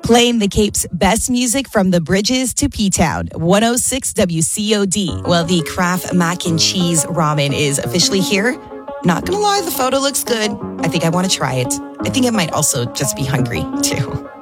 Playing the Cape's best music from the bridges to P-Town, 106 WCOD. Well, the Kraft mac and cheese ramen is officially here. Not gonna lie, the photo looks good. I think I want to try it. I think I might also just be hungry, too.